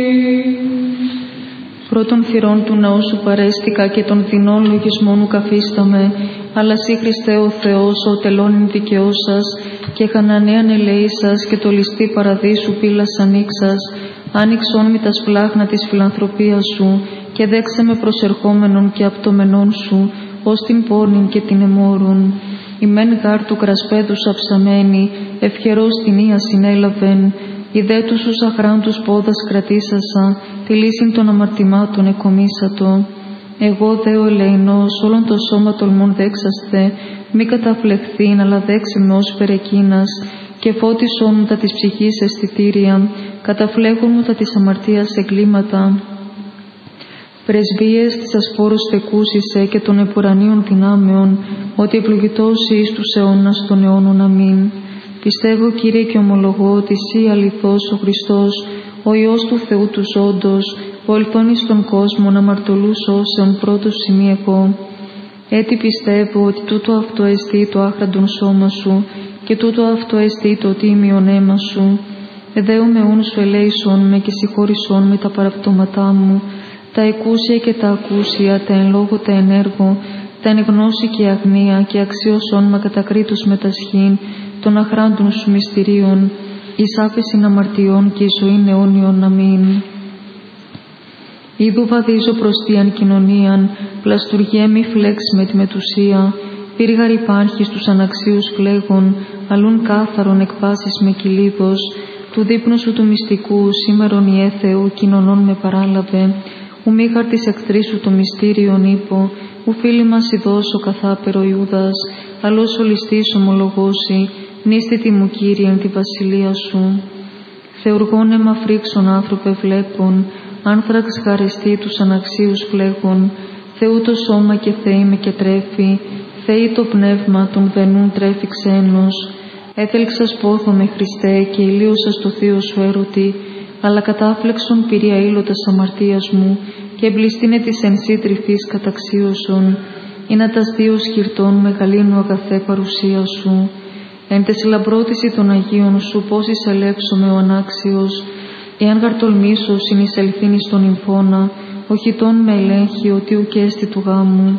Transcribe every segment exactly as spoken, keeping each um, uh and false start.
Πρώτων θυρών του ναού σου παρέστηκα και των δεινών λογισμών μου καθίσταμαι, αλλά σύ Χριστέ ο Θεός, ο τελώνην δικαιός σας, και Χαναναίαν ελεήσας και το ληστή παραδείσου πύλας ανοίξας, άνοιξον με τα σπλάχνα της φιλανθρωπίας σου, και δέξε με προσερχόμενον και απτομενών σου, ως την πόρνην και την εμόρουν. Η μεν γάρ του κρασπέδους αψαμένη, ευχερός την ία συνέλαβεν, οι δε τους ους αχράντους πόδας κρατήσασα, τη λύσιν των αμαρτημάτων εκομίσατο. Εγώ δε ο ελεηνός, όλον το σώμα τολμών δέξαστε, μη καταφλεχθήν, αλλά δέξε με ως περεκίνας, και φώτισόν μου τα της ψυχής αισθητήρια, καταφλέχουν μου τα της αμαρτίας εγκλήματα. Πρεσβείες της ασπόρους θεκούσισε και των επουρανίων δυνάμεων, ότι ευλογητός εις τους αιώνας των αιώνων. Αμήν. Πιστεύω, Κύριε, και ομολογώ ότι Συ αληθώς ο Χριστός, ο Υιός του Θεού του ζώντος, ο ελθόν εις τον κόσμο να μαρτωλούς όσεων πρώτος σημεί εγώ. Έτσι πιστεύω ότι τούτο αυτό εστί το άχραντον σώμα σου και τούτο αυτό εστί το τίμιον αίμα σου. Εδέομαι ούν σου ελέησον με και συγχώρησον με τα παραπτώματά μου, τα εκούσια και τα ακούσια, τα εν λόγω τα εν έργο, τα εν γνώση και αγνία, και αξίωσον με κατακρίτους με τα σχήν των αχράντων σου μυστηρίων, εις άφεσιν αμαρτιών και εις ζωήν αιώνιον. Αμήν. Είδου βαδίζω προς τίαν κοινωνίαν, πλαστουργέ μη φλέξ με τη μετουσία, πύργαρ υπάρχει στους αναξίους φλέγων, αλλούν κάθαρον εκπάσεις με κυλίδος, του δείπνου σου του μυστικού, σήμερον η Θεού, κοινωνών με παράλαβε, ου μήγαρ της εχθρής σου το μυστήριον ύπο, ου φίλοι μας ειδώσω καθάπερο Ιούδας, αλλός ο ληστής ομολογώσει, νίστητη μου Κύριε τη βασιλεία σου. Θεουργών αίμα φρίξον άνθρωπε βλέπων, άνθραξ χαριστή τους αναξίους φλέγων, Θεού το σώμα και Θεή με και τρέφει, Θεή το πνεύμα των βενούν τρέφει ξένος. Έθελξας πόθο με Χριστέ και ηλίωσας το θείο σου έρωτη, αλλά κατάφλεξον πυρία ήλωτας αμαρτίας μου και εμπληστήνε της εν σύ τρυφής καταξίωσον, ή να τας δύο σχυρτών μεγαλύνου αγαθέ παρουσία σου. Εν τες λαμπρότηση των Αγίων σου πώς εισελεύσομαι ο ανάξιος, εάν γαρτολμήσω συνεισελθήν εις τον υμφώνα, οχιτών με ελέγχει ότι ουκέστη του γάμου.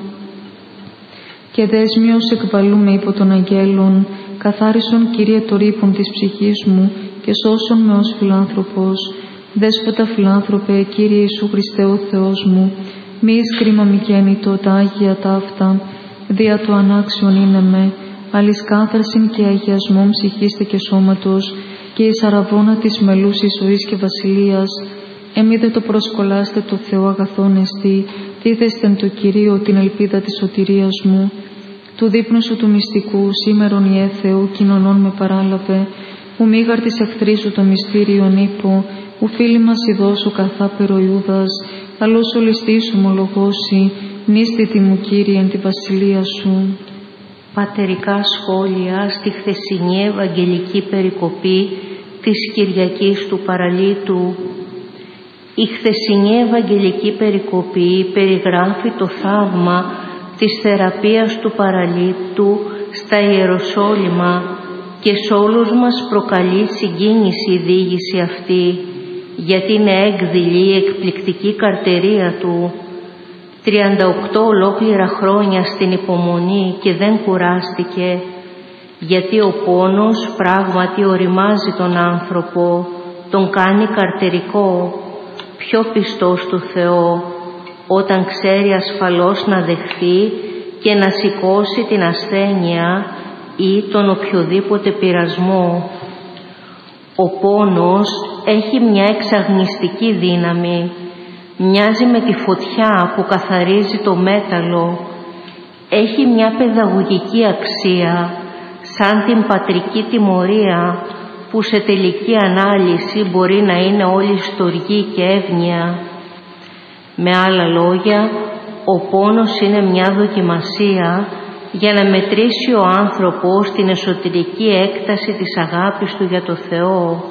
Και δέσμιος εκβαλούμε υπό των αγγέλων, καθάρισον Κύριε το ρήπον της ψυχής μου και σώσον με ως φιλάνθρωπος. Δέσποτα φιλάνθρωπε, Κύριε Ιησού Χριστέ ο Θεός μου, μη εις κρίμα μη γέννητο τα Άγια ταύτα, δια το ανάξιον είναι με, αλλης κάθαρσιν και αγιασμόν ψυχήστε και σώματος, και εις αραβώνα της μελούσης ζωής και βασιλείας, εμεί δε το προσκολάστε το Θεό αγαθόν εστί, δίδεστεν το Κυρίο την ελπίδα της σωτηρίας μου. Του δείπνου σου του μυστικού, σήμερον η Θεού, κοινωνών με παράλαβε, ου μήγαρ της εχθρής σου το μυστήριον ύπο, ου φίλοι μας ειδώσω καθάπερο Ιούδας, αλλός ο ληστής ομολογώσει, νίστητη μου Κύριε εν τη βασιλεία σου. Πατερικά σχόλια στη χθεσινή Ευαγγελική περικοπή της Κυριακής του Παραλίτου. Η χθεσινή Ευαγγελική περικοπή περιγράφει το θαύμα της θεραπείας του παραλίτου στα Ιεροσόλυμα και σε όλους μας προκαλεί συγκίνηση η διήγηση αυτή, γιατί είναι έκδηλη η εκπληκτική καρτερία του. τριάντα οκτώ ολόκληρα χρόνια στην υπομονή και δεν κουράστηκε, γιατί ο πόνος πράγματι οριμάζει τον άνθρωπο, τον κάνει καρτερικό, πιο πιστός του Θεό, όταν ξέρει ασφαλώς να δεχθεί και να σηκώσει την ασθένεια ή τον οποιοδήποτε πειρασμό. Ο πόνος έχει μια εξαγνιστική δύναμη, μοιάζει με τη φωτιά που καθαρίζει το μέταλλο, έχει μια παιδαγωγική αξία, σαν την πατρική τιμωρία που σε τελική ανάλυση μπορεί να είναι όλη στοργή και εύνοια. Με άλλα λόγια, ο πόνος είναι μια δοκιμασία για να μετρήσει ο άνθρωπος την εσωτερική έκταση της αγάπης του για το Θεό.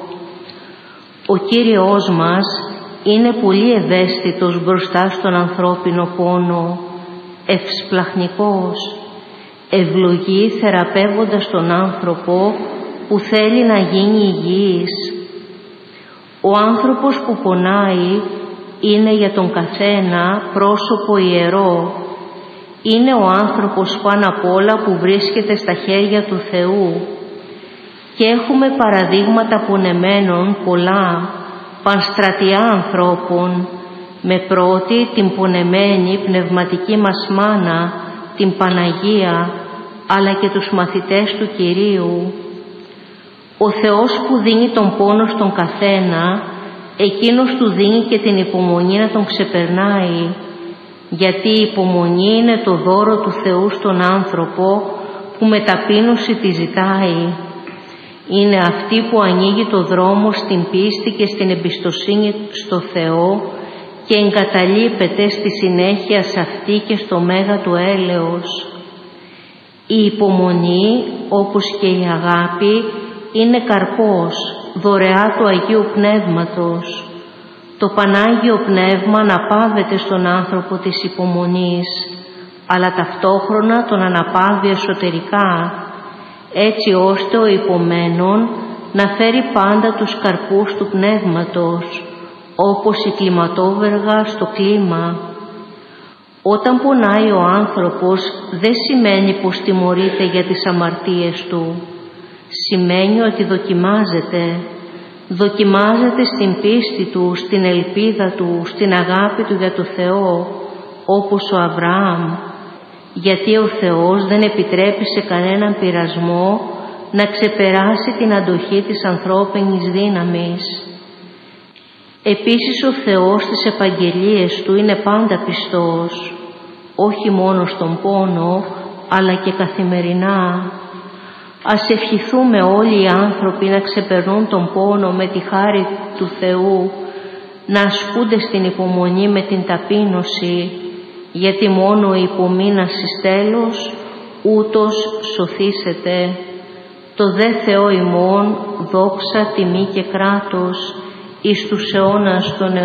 Ο Κύριος μας είναι πολύ ευαίσθητος μπροστά στον ανθρώπινο πόνο, ευσπλαχνικός, ευλογεί θεραπεύοντας τον άνθρωπο που θέλει να γίνει υγιής. Ο άνθρωπος που πονάει είναι για τον καθένα πρόσωπο ιερό. Είναι ο άνθρωπος πάνω απ' όλα που βρίσκεται στα χέρια του Θεού. Και έχουμε παραδείγματα πονεμένων πολλά, πανστρατιά ανθρώπων, με πρώτη την πονεμένη πνευματική μας μάνα, την Παναγία, αλλά και τους μαθητές του Κυρίου. Ο Θεός που δίνει τον πόνο στον καθένα, Εκείνος του δίνει και την υπομονή να τον ξεπερνάει, γιατί η υπομονή είναι το δώρο του Θεού στον άνθρωπο που με ταπείνωση τη ζητάει. Είναι αυτή που ανοίγει το δρόμο στην πίστη και στην εμπιστοσύνη στο Θεό και εγκαταλείπεται στη συνέχεια σε αυτή και στο μέγα του έλεος. Η υπομονή, όπως και η αγάπη, είναι καρπός, δωρεά του Αγίου Πνεύματος. Το Πανάγιο Πνεύμα αναπαύεται στον άνθρωπο της υπομονής, αλλά ταυτόχρονα τον αναπαύει εσωτερικά, έτσι ώστε ο υπομένων να φέρει πάντα τους καρπούς του Πνεύματος, όπως η κλιματόβεργα στο κλίμα. Όταν πονάει ο άνθρωπος, δεν σημαίνει πως τιμωρείται για τις αμαρτίες του. Σημαίνει ότι δοκιμάζεται. Δοκιμάζεται στην πίστη του, στην ελπίδα του, στην αγάπη του για το Θεό, όπως ο Αβραάμ. Γιατί ο Θεός δεν επιτρέπει σε κανέναν πειρασμό να ξεπεράσει την αντοχή της ανθρώπινης δύναμης. Επίσης ο Θεός στις επαγγελίες Του είναι πάντα πιστός, όχι μόνο στον πόνο, αλλά και καθημερινά. Ας ευχηθούμε όλοι οι άνθρωποι να ξεπερνούν τον πόνο με τη χάρη του Θεού, να ασκούνται στην υπομονή με την ταπείνωση, γιατί μόνο η υπομείνας εις τέλος ούτως σωθήσετε. Το δε Θεό ημών δόξα, τιμή και κράτος εις τους αιώνας των αιώνων.